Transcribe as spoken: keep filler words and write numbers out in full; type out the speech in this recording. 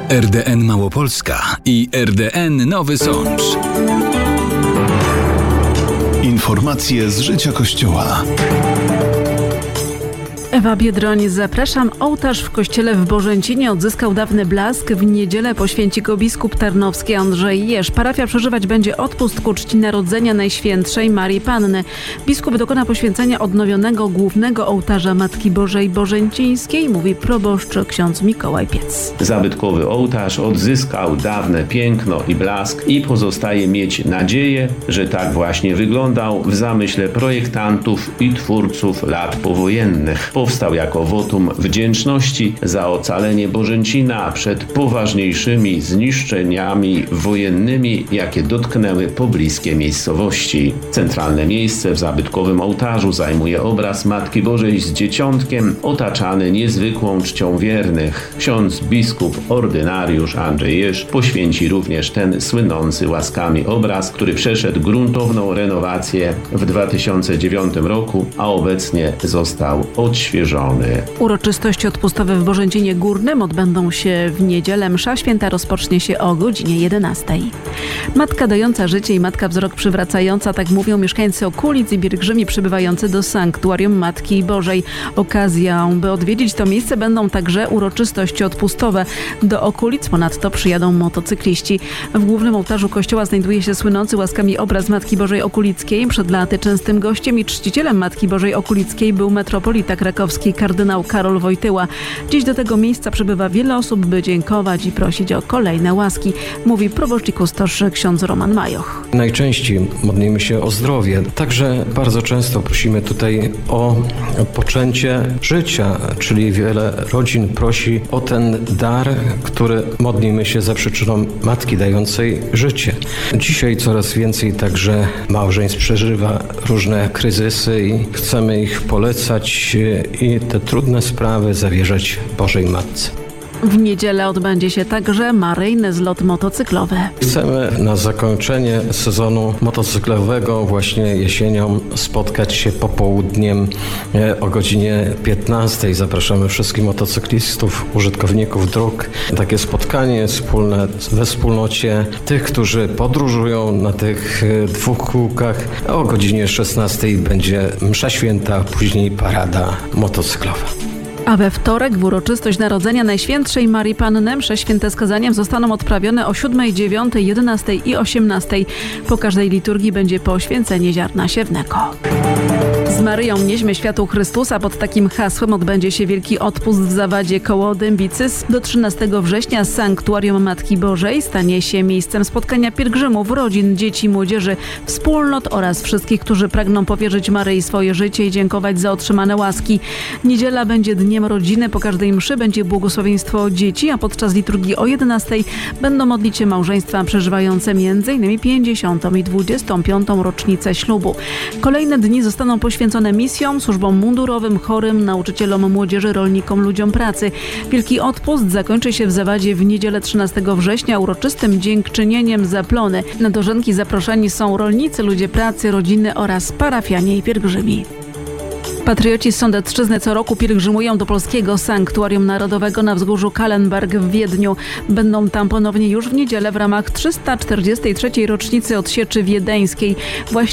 R D N Małopolska i R D N Nowy Sącz. Informacje z życia Kościoła. Ewa Biedroń, zapraszam. Ołtarz w kościele w Bożęcinie odzyskał dawny blask. W niedzielę poświęci go biskup tarnowski Andrzej Jerz. Parafia przeżywać będzie odpust ku czci Narodzenia Najświętszej Marii Panny. Biskup dokona poświęcenia odnowionego głównego ołtarza Matki Bożej Bożęcińskiej, mówi proboszcz ksiądz Mikołaj Piec. Zabytkowy ołtarz odzyskał dawne piękno i blask i pozostaje mieć nadzieję, że tak właśnie wyglądał w zamyśle projektantów i twórców lat powojennych. Powstał jako wotum wdzięczności za ocalenie Bożęcina przed poważniejszymi zniszczeniami wojennymi, jakie dotknęły pobliskie miejscowości. Centralne miejsce w zabytkowym ołtarzu zajmuje obraz Matki Bożej z Dzieciątkiem, otaczany niezwykłą czcią wiernych. Ksiądz biskup ordynariusz Andrzej Jerz poświęci również ten słynący łaskami obraz, który przeszedł gruntowną renowację w dwa tysiące dziewiątym roku, a obecnie został odświeżony. Uroczystości odpustowe w Bożęcinie Górnym odbędą się w niedzielę. Msza święta rozpocznie się o godzinie jedenastej. Matka dająca życie i matka wzrok przywracająca, tak mówią mieszkańcy okolic i pielgrzymi przybywający do sanktuarium Matki Bożej. Okazją, by odwiedzić to miejsce, będą także uroczystości odpustowe. Do okolic ponadto przyjadą motocykliści. W głównym ołtarzu kościoła znajduje się słynący łaskami obraz Matki Bożej Okulickiej. Przed laty częstym gościem i czcicielem Matki Bożej Okulickiej był metropolita krakowski kardynał Karol Wojtyła. Dziś do tego miejsca przybywa wiele osób, by dziękować i prosić o kolejne łaski, mówi proboszcz i kustosz ksiądz Roman Majoch. Najczęściej modlimy się o zdrowie. Także bardzo często prosimy tutaj o poczęcie życia, czyli wiele rodzin prosi o ten dar, który modlimy się za przyczyną Matki dającej życie. Dzisiaj coraz więcej także małżeństw przeżywa różne kryzysy i chcemy ich polecać i te trudne sprawy zawierzać Bożej Matce. W niedzielę odbędzie się także maryjny zlot motocyklowy. Chcemy na zakończenie sezonu motocyklowego właśnie jesienią spotkać się popołudniem o godzinie piętnastej. Zapraszamy wszystkich motocyklistów, użytkowników dróg. Takie spotkanie wspólne we wspólnocie tych, którzy podróżują na tych dwóch kółkach. O godzinie szesnastej będzie msza święta, później parada motocyklowa. A we wtorek w uroczystość Narodzenia Najświętszej Marii Panny msze święte z kazaniem zostaną odprawione o siódmej, dziewiątej, jedenastej i osiemnastej. Po każdej liturgii będzie poświęcenie ziarna siewnego. Z Maryją nieśmy światu Chrystusa. Pod takim hasłem odbędzie się Wielki Odpust w Zawadzie koło Dębicy. Do trzynastego września sanktuarium Matki Bożej stanie się miejscem spotkania pielgrzymów, rodzin, dzieci, młodzieży, wspólnot oraz wszystkich, którzy pragną powierzyć Maryi swoje życie i dziękować za otrzymane łaski. Niedziela będzie dniem rodziny. Po każdej mszy będzie błogosławieństwo dzieci, a podczas liturgii o jedenastej będą modlić się małżeństwa przeżywające między innymi pięćdziesiątą i dwudziestą piątą rocznicę ślubu. Kolejne dni zostaną poświęcone misjom, służbom mundurowym, chorym, nauczycielom, młodzieży, rolnikom, ludziom pracy. Wielki Odpust zakończy się w Zawadzie w niedzielę trzynastego września uroczystym dziękczynieniem za plony. Na dożynki zaproszeni są rolnicy, ludzie pracy, rodziny oraz parafianie i pielgrzymi. Patrioci z Sądecczyzny co roku pielgrzymują do polskiego sanktuarium narodowego na wzgórzu Kahlenberg w Wiedniu. Będą tam ponownie już w niedzielę w ramach trzysta czterdziestej trzeciej rocznicy odsieczy wiedeńskiej. Właśnie